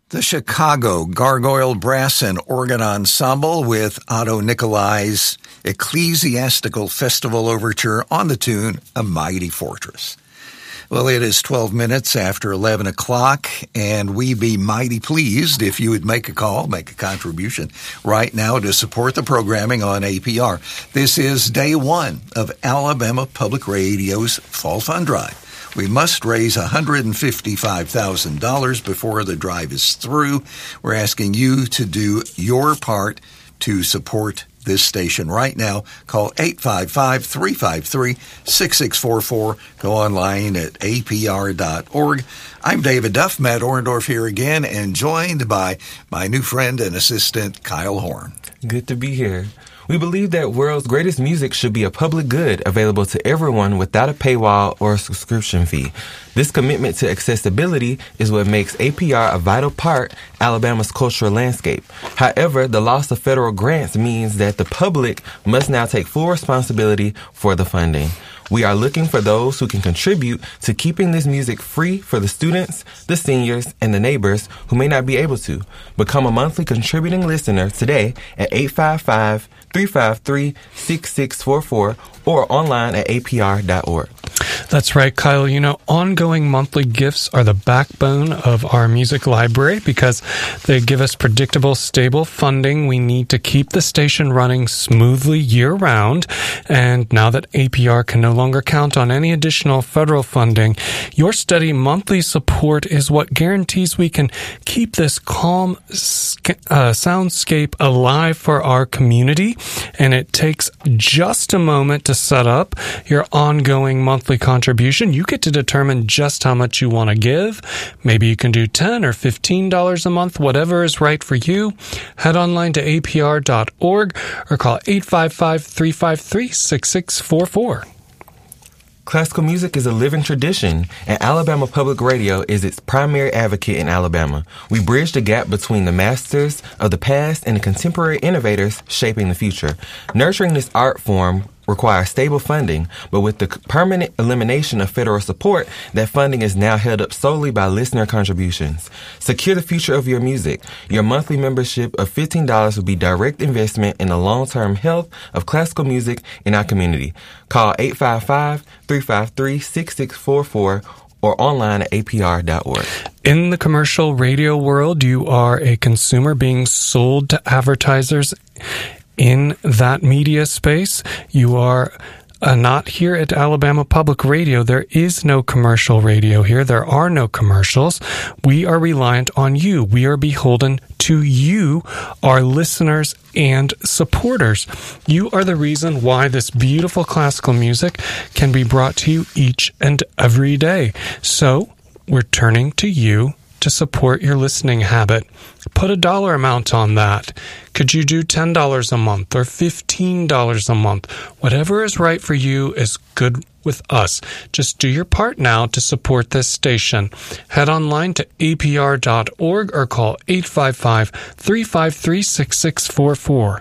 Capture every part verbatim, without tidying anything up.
The Chicago Gargoyle Brass and Organ Ensemble with Otto Nicolai's Ecclesiastical Festival Overture on the tune A Mighty Fortress. Well, it is twelve minutes after eleven o'clock, and we'd be mighty pleased if you would make a call, make a contribution right now to support the programming on A P R. This is day one of Alabama Public Radio's Fall Fund Drive. We must raise one hundred fifty-five thousand dollars before the drive is through. We're asking you to do your part to support this station right now. Call eight five five, three five three, six six four four. Go online at A P R dot org. I'm David Duff, Matt Orndorff here again, and joined by my new friend and assistant, Kyle Horn. Good to be here. We believe that world's greatest music should be a public good available to everyone without a paywall or a subscription fee. This commitment to accessibility is what makes A P R a vital part of Alabama's cultural landscape. However, the loss of federal grants means that the public must now take full responsibility for the funding. We are looking for those who can contribute to keeping this music free for the students, the seniors, and the neighbors who may not be able to. Become a monthly contributing listener today at eight five five, three five three, six six four four or online at A P R dot org. That's right, Kyle. You know, ongoing monthly gifts are the backbone of our music library because they give us predictable, stable funding we need to keep the station running smoothly year-round. And now that A P R can no longer count on any additional federal funding, your steady monthly support is what guarantees we can keep this calm uh, soundscape alive for our community. And it takes just a moment to set up your ongoing monthly contribution. You get to determine just how much you want to give. Maybe you can do ten dollars or fifteen dollars a month, whatever is right for you. Head online to A P R dot org or call eight five five, three five three, six six four four. Classical music is a living tradition, and Alabama Public Radio is its primary advocate in Alabama. We bridge the gap between the masters of the past and the contemporary innovators shaping the future. Nurturing this art form requires stable funding, but with the permanent elimination of federal support, that funding is now held up solely by listener contributions. Secure the future of your music. Your monthly membership of fifteen dollars will be direct investment in the long-term health of classical music in our community. Call eight five five, three five three, six six four four or online at A P R dot org. In the commercial radio world, you are a consumer being sold to advertisers. In that media space, you are uh, not here at Alabama Public Radio. There is no commercial radio here. There are no commercials. We are reliant on you. We are beholden to you, our listeners and supporters. You are the reason why this beautiful classical music can be brought to you each and every day. So we're turning to you to support your listening habit. Put a dollar amount on that. Could you do ten dollars a month or fifteen dollars a month? Whatever is right for you is good with us. Just do your part now to support this station. Head online to A P R dot org or call eight five five, three five three, six six four four.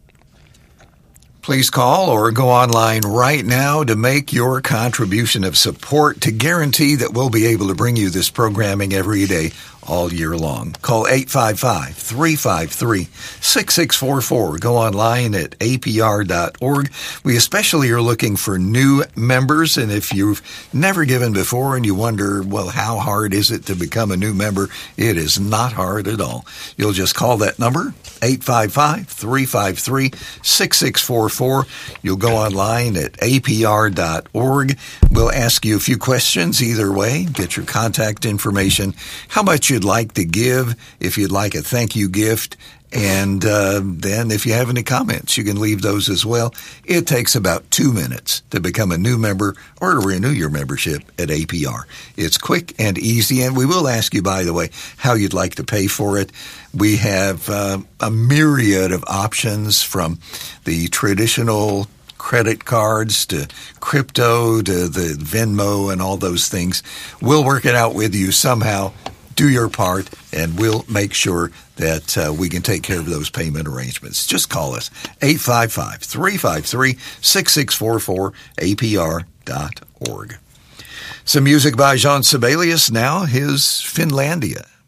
Please call or go online right now to make your contribution of support to guarantee that we'll be able to bring you this programming every day all year long. Call eight five five, three five three, six six four four. Go online at A P R dot org. We especially are looking for new members, and if you've never given before and you wonder, well, how hard is it to become a new member? It is not hard at all. You'll just call that number, eight five five, three five three, six six four four. You'll go online at A P R dot org. We'll ask you a few questions either way, get your contact information, how much you'd like to give, if you'd like a thank you gift, and uh, then if you have any comments, you can leave those as well. It takes about two minutes to become a new member or to renew your membership at A P R. It's quick and easy, and we will ask you, by the way, how you'd like to pay for it. We have uh, a myriad of options, from the traditional credit cards to crypto to the Venmo and all those things. We'll work it out with you somehow. Do your part, and we'll make sure that uh, we can take care of those payment arrangements. Just call us, eight five five, three five three, six six four four, A P R dot org. Some music by Jean Sibelius now, his Finlandia.